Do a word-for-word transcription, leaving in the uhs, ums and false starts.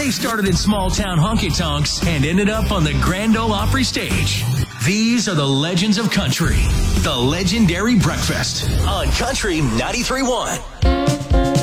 They started in small-town honky-tonks and ended up on the Grand Ole Opry stage. These are the legends of country. The Legendary Breakfast on Country ninety-three point one.